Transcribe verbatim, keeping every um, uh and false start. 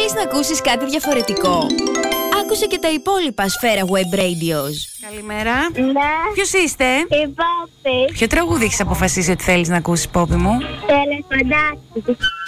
Θέλεις να ακούσεις κάτι διαφορετικό? Άκουσε και τα υπόλοιπα Σφαίρα Web Radios. Καλημέρα. Ναι. Ποιος είστε? Η Πόπη. Ποιο τραγούδι έχεις αποφασίσει ότι θέλεις να ακούσεις, Πόπη μου? Τελεφαντάκι.